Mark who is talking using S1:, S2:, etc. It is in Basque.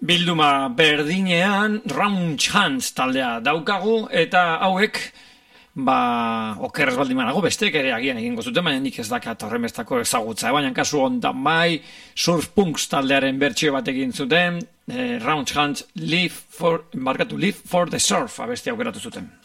S1: Bilduma berdinean Raunch Hands taldea daukagu eta hauek okerrez baldin manago besteek ere agian egingo zuten, baina nik ez dakat horrenbestako ezagutza, baina kasu hontan bai Surf Punks taldearen bertsio bat egin zuten, Raunch Hands Live for the Surf abesti aukeratu zuten.